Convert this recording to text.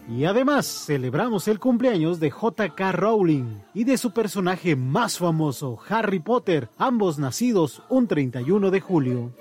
Y además celebramos el cumpleaños de J.K. Rowling y de su personaje más famoso, Harry Potter, ambos nacidos un 31 de julio.